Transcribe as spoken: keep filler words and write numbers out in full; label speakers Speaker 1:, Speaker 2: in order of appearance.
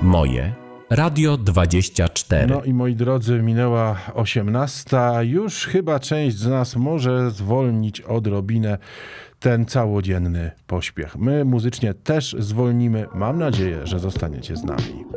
Speaker 1: Moje Radio dwadzieścia cztery.
Speaker 2: No i moi drodzy, minęła osiemnasta. Już chyba część z nas może zwolnić odrobinę ten całodzienny pośpiech. My muzycznie też zwolnimy. Mam nadzieję, że zostaniecie z nami.